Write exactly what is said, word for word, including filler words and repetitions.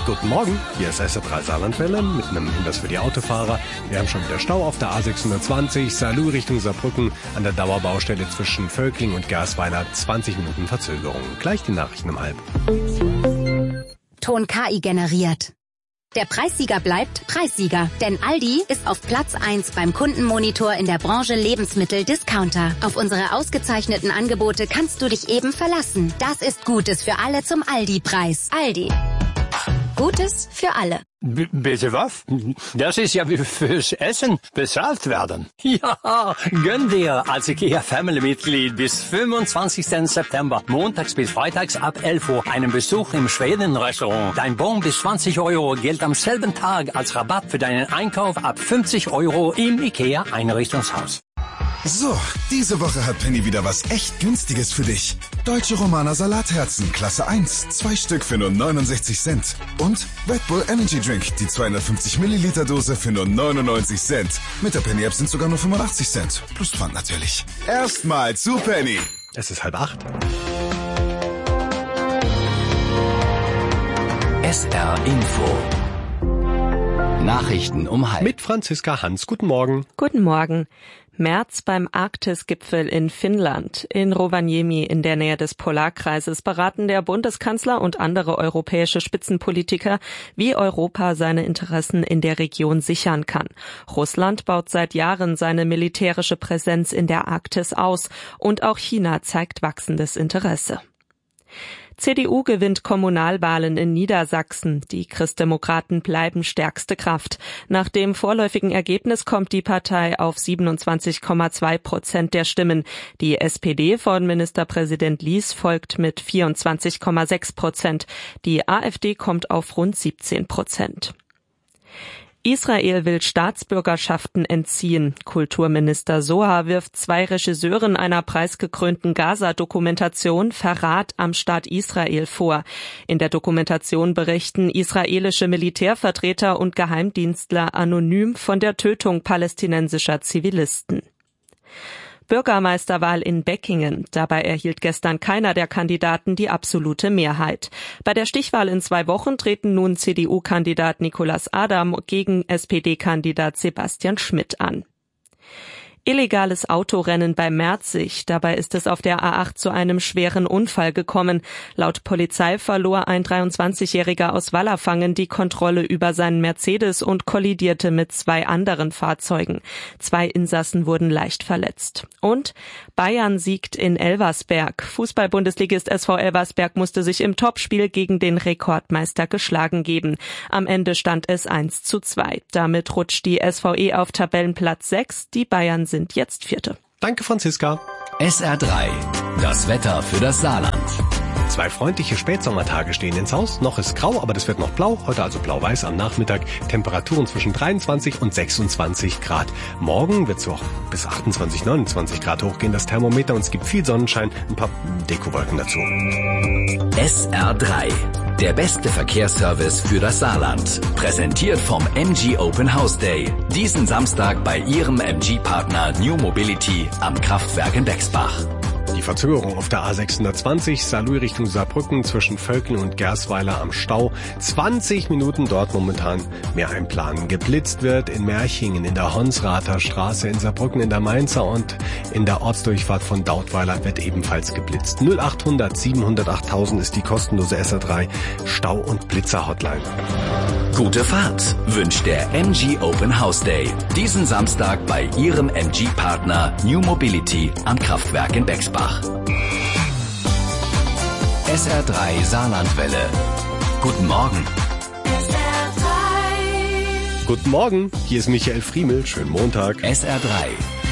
Guten Morgen, hier ist S R drei Saarlandwelle mit einem Hinweis für die Autofahrer. Wir haben schon wieder Stau auf der A sechshundertzwanzig, Saarlouis Richtung Saarbrücken, an der Dauerbaustelle zwischen Völkling und Gersweiler, zwanzig Minuten Verzögerung. Gleich die Nachrichten um halb. Ton K I generiert. Der Preissieger bleibt Preissieger, denn Aldi ist auf Platz eins beim Kundenmonitor in der Branche Lebensmittel-Discounter. Auf unsere ausgezeichneten Angebote kannst du dich eben verlassen. Das ist Gutes für alle zum Aldi-Preis. Aldi. Gutes für alle. B- bitte was? Das ist ja wie fürs Essen bezahlt werden. Ja, gönn dir als IKEA-Family-Mitglied bis fünfundzwanzigsten September, montags bis freitags ab elf Uhr, einen Besuch im Schweden-Restaurant. Dein Bon bis zwanzig Euro gilt am selben Tag als Rabatt für deinen Einkauf ab fünfzig Euro im IKEA-Einrichtungshaus. So, diese Woche hat Penny wieder was echt Günstiges für dich. Deutsche Romaner Salatherzen, Klasse eins, zwei Stück für nur neunundsechzig Cent. Und Red Bull Energy Drink, die zweihundertfünfzig Milliliter Dose für nur neunundneunzig Cent. Mit der Penny App sind sogar nur fünfundachtzig Cent. Plus Pfand natürlich. Erstmal zu Penny. Es ist halb acht. S R Info. Nachrichten um halb. Mit Franziska Hans. Guten Morgen. Guten Morgen. März beim Arktis-Gipfel in Finnland. In Rovaniemi in der Nähe des Polarkreises beraten der Bundeskanzler und andere europäische Spitzenpolitiker, wie Europa seine Interessen in der Region sichern kann. Russland baut seit Jahren seine militärische Präsenz in der Arktis aus und auch China zeigt wachsendes Interesse. C D U gewinnt Kommunalwahlen in Niedersachsen. Die Christdemokraten bleiben stärkste Kraft. Nach dem vorläufigen Ergebnis kommt die Partei auf siebenundzwanzig Komma zwei Prozent der Stimmen. Die S P D von Ministerpräsident Lies folgt mit vierundzwanzig Komma sechs Prozent. Die AfD kommt auf rund siebzehn Prozent. Israel will Staatsbürgerschaften entziehen. Kulturminister Sohar wirft zwei Regisseuren einer preisgekrönten Gaza-Dokumentation Verrat am Staat Israel vor. In der Dokumentation berichten israelische Militärvertreter und Geheimdienstler anonym von der Tötung palästinensischer Zivilisten. Bürgermeisterwahl in Beckingen. Dabei erhielt gestern keiner der Kandidaten die absolute Mehrheit. Bei der Stichwahl in zwei Wochen treten nun C D U-Kandidat Nicolas Adam gegen S P D-Kandidat Sebastian Schmidt an. Illegales Autorennen bei Merzig. Dabei ist es auf der A acht zu einem schweren Unfall gekommen. Laut Polizei verlor ein dreiundzwanzigjähriger aus Wallerfangen die Kontrolle über seinen Mercedes und kollidierte mit zwei anderen Fahrzeugen. Zwei Insassen wurden leicht verletzt. Und Bayern siegt in Elversberg. Fußball-Bundesligist S V Elversberg musste sich im Topspiel gegen den Rekordmeister geschlagen geben. Am Ende stand es eins zu zwei. Damit rutscht die S V E auf Tabellenplatz sechs. Die Bayern sind jetzt Vierte. Danke, Franziska. S R drei. Das Wetter für das Saarland. Zwei freundliche Spätsommertage stehen ins Haus. Noch ist grau, aber das wird noch blau. Heute also blau-weiß am Nachmittag. Temperaturen zwischen dreiundzwanzig und sechsundzwanzig Grad. Morgen wird es auch bis achtundzwanzig, neunundzwanzig Grad hochgehen, das Thermometer. Und es gibt viel Sonnenschein, ein paar Dekowolken dazu. S R drei. Der beste Verkehrsservice für das Saarland. Präsentiert vom M G Open House Day. Diesen Samstag bei Ihrem M G-Partner New Mobility am Kraftwerk in Bexbach. Die Verzögerung auf der A sechshundertzwanzig, Saarlouis Richtung Saarbrücken zwischen Völkling und Gersweiler am Stau. zwanzig Minuten dort momentan mehr einplanen. Geblitzt wird in Merchingen, in der Honsrather Straße, in Saarbrücken, in der Mainzer und in der Ortsdurchfahrt von Dautweiler wird ebenfalls geblitzt. null achthundert siebenhundert achttausend ist die kostenlose S R drei Stau- und Blitzer-Hotline. Gute Fahrt wünscht der M G Open House Day. Diesen Samstag bei Ihrem M G-Partner New Mobility am Kraftwerk in Bexbach. S R drei Saarlandwelle. Guten Morgen. S R drei. Guten Morgen, hier ist Michael Friemel. Schönen Montag. S R drei